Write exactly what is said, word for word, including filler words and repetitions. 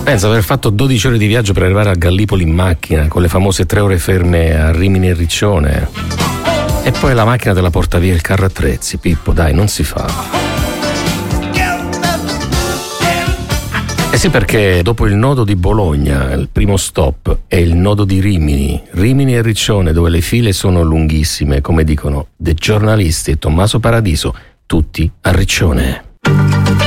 Pensa aver fatto dodici ore di viaggio per arrivare a Gallipoli in macchina, con le famose tre ore ferme a Rimini e Riccione. E poi la macchina te la porta via il carro attrezzi, Pippo, dai, non si fa. Eh sì, perché dopo il nodo di Bologna, il primo stop è il nodo di Rimini, Rimini e Riccione, dove le file sono lunghissime, come dicono dei giornalisti e Tommaso Paradiso, tutti a Riccione.